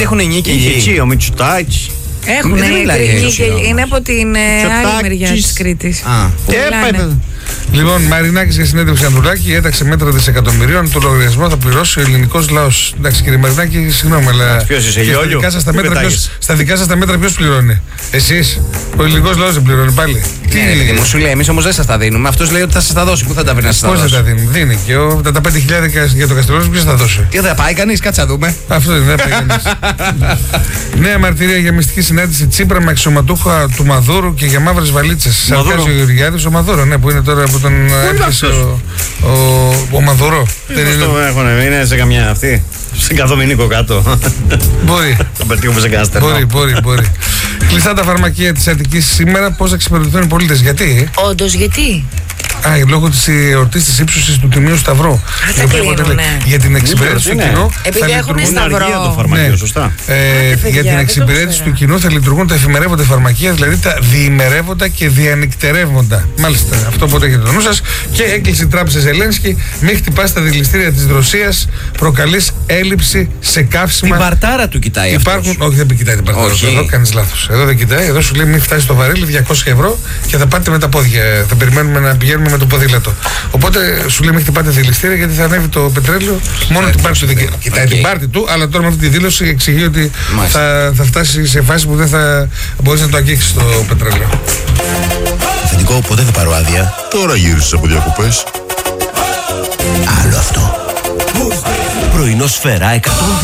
έχουν νίκη. Εκεί ο Μητσοτάκης. Έχουν νίκη. Είναι από την άλλη μεριά της Κρήτης. Λοιπόν, Μαρινάκης για συνέντευξη Ανδρουλάκη έταξε μέτρα δισεκατομμυρίων. Το λογαριασμό θα πληρώσει ο ελληνικός λαός. Εντάξει, κύριε Μαρινάκη, συγγνώμη, αλλά. Ποιος είσαι, Γιώργο? Στα δικά σας τα μέτρα ποιος πληρώνει? Εσείς? Ο ελληνικός λαός δεν πληρώνει πάλι? Ναι, ρε παιδί μου, σου λέει, εμείς όμως δεν σας τα δίνουμε. Αυτός λέει ότι θα σας τα δώσει. Πού θα τα βρει να σας τα δώσει? Πώς δεν τα δίνει? Δίνει. Και τα 5.000 για το Καστελόριζο ποιος θα τα δώσει? Τι, δεν πάει κανείς, κάτσε να δούμε. Αυτό δεν πάει κανείς. Νέα μαρτυρία για μυστική συνάντηση Τσίπρα με αξιωματούχα του Μαδούρου και για μαύρες βαλίτσες. Σαρκάζει ο Γεωργιάδης, ο Μαδούρο, ναι, που είναι τώρα που τον έπιασε ο Μαδουρό. Είναι σε καμιά αυτή. Σε καθομηνίκο κάτω. Μπορεί. Θα πετύχουμε σε κανένα στερνό. Μπορεί. Κλειστά τα φαρμακεία της Αττικής σήμερα. Πώς θα εξυπηρετηθούν οι πολίτες? Γιατί? Όντως, γιατί? Λόγω της εορτής της ύψωσης του Τιμίου Σταυρού. Για την εξυπηρέτηση του κοινού. Επειδή έχουν σταυρό. Το φαρμακείο, σωστά. Για την εξυπηρέτηση του κοινού θα λειτουργούν τα εφημερεύοντα φαρμακεία, δηλαδή τα διημερεύοντα και διανυκτερεύοντα. Μάλιστα, αυτό πότε έχετε το νου σας. Και έκλεισε η τράπεζα Ζελένσκι. Μην χτυπάς τα δηληστήρια της Ρωσίας. Προκαλείς έλλειψη σε καύσιμα. Την παρτάρα του κοιτάει αυτός. Όχι, δεν κοιτάει την παρτάρα. Εδώ κάνεις λάθος. Εδώ δεν κοιτάει. Εδώ σου λέει μην φτάσει στο βαρέλι 200 ευρώ και θα πάτε με τα πόδια. Θα περιμένουμε να πηγαίνουμε με το ποδήλατο. Οπότε σου λέει μην χτυπάτε δηληστήρια γιατί θα ανέβει το πετρέλαιο. Μόνο την πάρτι του δεν κοιτάει την πάρτι του, αλλά τώρα με αυτή τη δήλωση εξηγεί ότι θα φτάσει σε φάση που δεν θα μπορείς να το αγγίξεις το πετρέλαιο. Αφεντικό, ποτέ θα πάρω άδεια. Τώρα γύρισες από διακοπές. Άλλο αυτό. Πρωινό Σφαίρα 102.